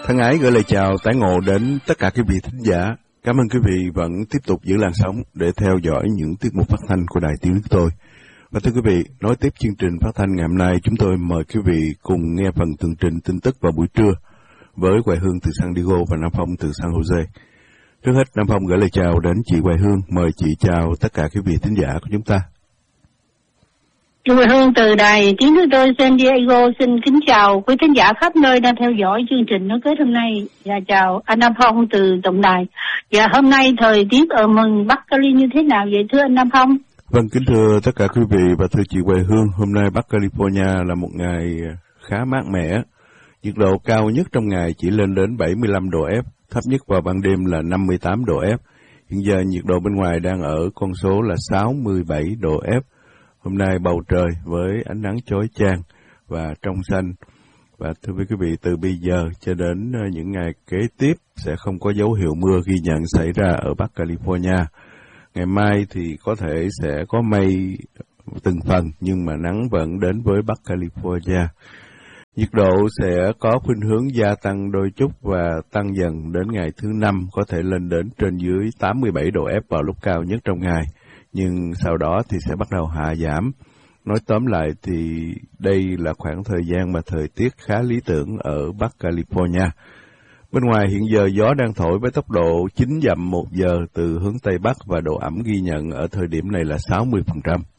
Thân ái gửi lời chào tái ngộ đến tất cả quý vị thính giả. Cảm ơn quý vị vẫn tiếp tục giữ làn sóng để theo dõi những tiết mục phát thanh của Đài Tiếng Nước Tôi. Và thưa quý vị, nối tiếp chương trình phát thanh ngày hôm nay, chúng tôi mời quý vị cùng nghe phần tường trình tin tức vào buổi trưa với Hoài Hương từ San Diego và Nam Phong từ San Jose. Trước hết, Nam Phong gửi lời chào đến chị Hoài Hương. Mời chị chào tất cả quý vị thính giả của chúng ta. Chị Hoài Hương từ Đài Tiếng Nước Tôi San Diego xin kính chào quý thính giả khắp nơi đang theo dõi chương trình Nói Kết hôm nay. Và chào anh Nam Phong từ Tổng Đài. Và hôm nay thời tiết ở miền Bắc Cali như thế nào vậy thưa anh Nam Phong? Vâng, kính thưa tất cả quý vị và thưa chị Hoài Hương, hôm nay Bắc California là một ngày khá mát mẻ. Nhiệt độ cao nhất trong ngày chỉ lên đến 75 độ F, thấp nhất vào ban đêm là 58 độ F. Hiện giờ nhiệt độ bên ngoài đang ở con số là 67 độ F. Hôm nay bầu trời với ánh nắng chói chang và trong xanh. Và thưa quý vị, từ bây giờ cho đến những ngày kế tiếp sẽ không có dấu hiệu mưa ghi nhận xảy ra ở Bắc California. Ngày mai thì có thể sẽ có mây từng phần nhưng mà nắng vẫn đến với Bắc California. Nhiệt độ sẽ có khuynh hướng gia tăng đôi chút và tăng dần đến ngày thứ Năm có thể lên đến trên dưới 87 độ F vào lúc cao nhất trong ngày. Nhưng sau đó thì sẽ bắt đầu hạ giảm. Nói tóm lại thì đây là khoảng thời gian mà thời tiết khá lý tưởng ở Bắc California. Bên ngoài hiện giờ gió đang thổi với tốc độ 9 dặm một giờ từ hướng Tây Bắc và độ ẩm ghi nhận ở thời điểm này là 60%.